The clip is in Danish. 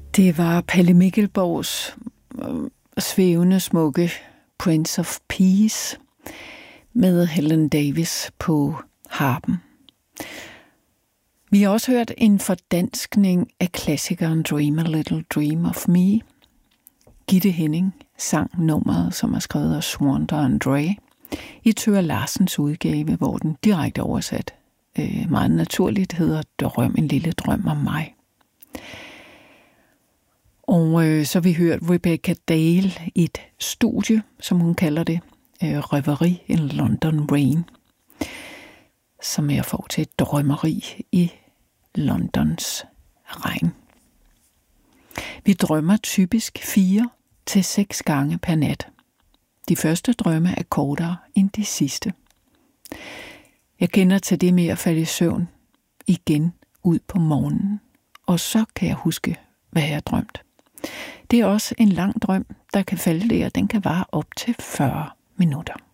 Det var Palle Mikkelborgs svævende smukke Prince of Peace med Helen Davis på harpen. Vi har også hørt en fordanskning af klassikeren Dream a Little Dream of Me. Gitte Henning sang nummeret, som er skrevet af Swanda Andre, i Thøger Larsens udgave, hvor den direkte oversat meget naturligt hedder Drøm en lille drøm om mig. Og så har vi hørt Rebecca Dale i et studie, som hun kalder det, Røveri in London Rain, som jeg får til et drømmeri i Londons regn. Vi drømmer typisk 4 til 6 gange per nat. De første drømme er kortere end de sidste. Jeg kender til det med at falde i søvn igen ud på morgenen, og så kan jeg huske, hvad jeg har drømt. Det er også en lang drøm, der kan falde der, den kan vare op til 40 minutter.